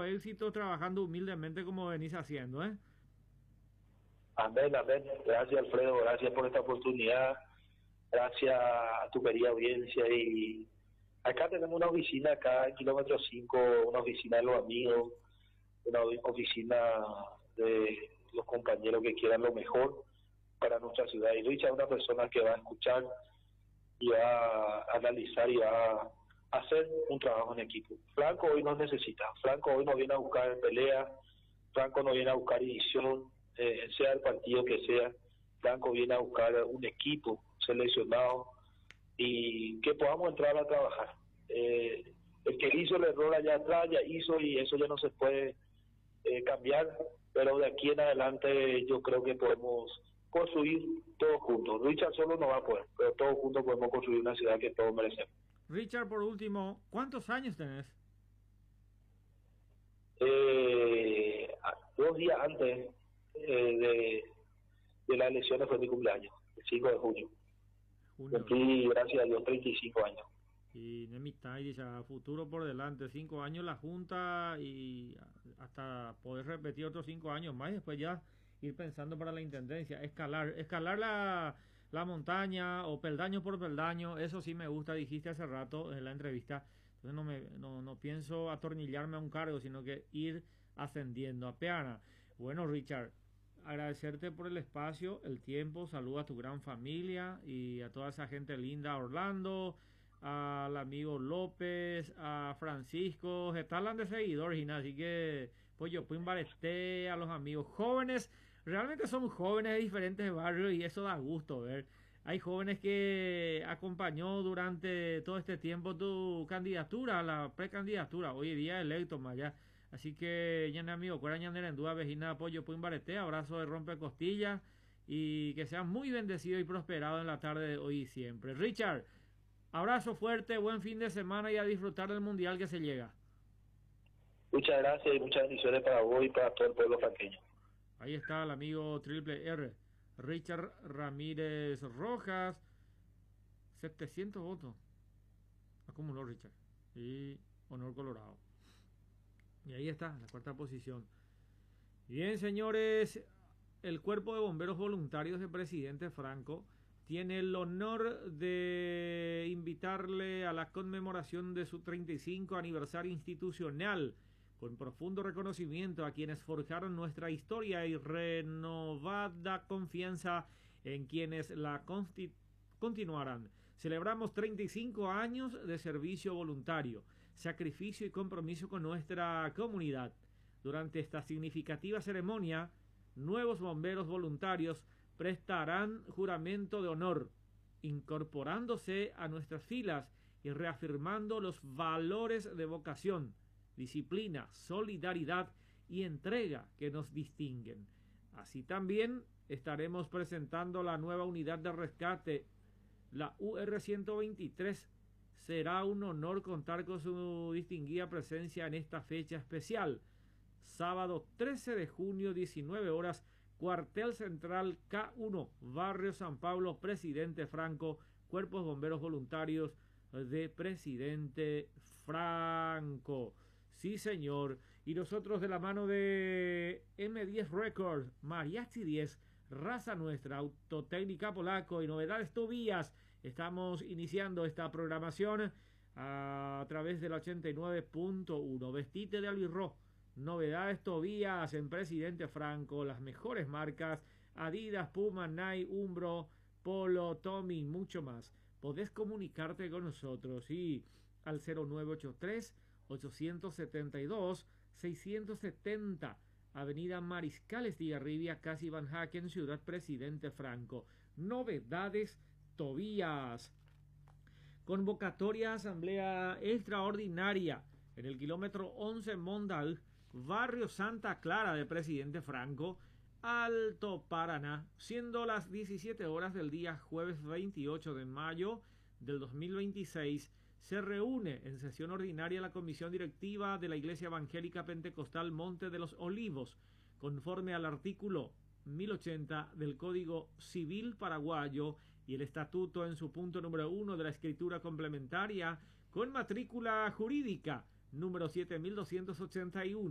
mucho éxito trabajando humildemente como venís haciendo, ¿eh? Amén, amén. Gracias, Alfredo, gracias por esta oportunidad, gracias a tu querida audiencia. Y acá tenemos una oficina, acá en kilómetro 5, una oficina de los amigos, una oficina de los compañeros que quieran lo mejor para nuestra ciudad. Y Richard es una persona que va a escuchar y va a analizar y va a hacer un trabajo en equipo. Franco hoy nos necesita, Franco hoy nos viene a buscar pelea, Franco no viene a buscar división, sea el partido que sea. Franco viene a buscar un equipo seleccionado y que podamos entrar a trabajar. El que hizo el error allá atrás ya hizo y eso ya no se puede cambiar, pero de aquí en adelante yo creo que podemos construir todos juntos. Richard solo no va a poder, pero todos juntos podemos construir una ciudad que todos merecemos. Richard, por último, ¿cuántos años tenés? 2 días antes de las elecciones fue mi cumpleaños, el 5 de junio. Junio. Cumplí, gracias a Dios, 35 años. Y de mitad, y ya futuro por delante, 5 años la Junta y hasta poder repetir otros 5 años más y después ya ir pensando para la intendencia, escalar la montaña o peldaño por peldaño, eso sí me gusta, dijiste hace rato en la entrevista, entonces no pienso atornillarme a un cargo, sino que ir ascendiendo a peana. Bueno, Richard, agradecerte por el espacio, el tiempo, saluda a tu gran familia y a toda esa gente linda, Orlando, al amigo López, a Francisco, estaban de seguidores y nada, así que pues yo pues embaresté a los amigos jóvenes, realmente son jóvenes de diferentes barrios y eso da gusto ver. Hay jóvenes que acompañó durante todo este tiempo tu candidatura, la precandidatura, hoy día electo más allá. Así que, ya amigo, cuera ñanera en duda, vecina de apoyo, pues embaresté, abrazo de rompe costillas y que sea muy bendecido y prosperado en la tarde de hoy y siempre. Richard, abrazo fuerte, buen fin de semana y a disfrutar del mundial que se llega. Muchas gracias y muchas bendiciones para vos y para todo el pueblo franqueño. Ahí está el amigo Triple R, Richard Ramírez Rojas, 700 votos. Acumuló Richard. Y honor Colorado. Y ahí está, la cuarta posición. Bien, señores, el Cuerpo de Bomberos Voluntarios de Presidente Franco tiene el honor de invitarle a la conmemoración de su 35 aniversario institucional, con profundo reconocimiento a quienes forjaron nuestra historia y renovada confianza en quienes la continuarán. Celebramos 35 años de servicio voluntario, sacrificio y compromiso con nuestra comunidad. Durante esta significativa ceremonia, nuevos bomberos voluntarios prestarán juramento de honor, incorporándose a nuestras filas y reafirmando los valores de vocación, disciplina, solidaridad y entrega que nos distinguen. Así también estaremos presentando la nueva unidad de rescate, la UR-123. Será un honor contar con su distinguida presencia en esta fecha especial. Sábado 13 de junio, 19 horas, Cuartel Central K1, Barrio San Pablo, Presidente Franco, Cuerpos Bomberos Voluntarios de Presidente Franco. Sí, señor. Y nosotros de la mano de M10 Records, Mariachi 10, Raza Nuestra, Autotécnica Polaco y Novedades Tobías, estamos iniciando esta programación a través del 89.1. Vestite de albirró. Novedades Tobías en Presidente Franco, las mejores marcas, Adidas, Puma, Nike, Umbro, Polo, Tommy, mucho más. Podés comunicarte con nosotros y al 0983 872 670, Avenida Mariscal Estigarribia, casi Van Haken, Ciudad Presidente Franco. Novedades Tobías. Convocatoria asamblea extraordinaria en el kilómetro 11 Mondal, Barrio Santa Clara de Presidente Franco, Alto Paraná, siendo las 17 horas del día jueves 28 de mayo del 2026. Se reúne en sesión ordinaria la Comisión Directiva de la Iglesia Evangélica Pentecostal Monte de los Olivos, conforme al artículo 1080 del Código Civil Paraguayo y el Estatuto en su punto número 1 de la Escritura Complementaria, con matrícula jurídica número 7281.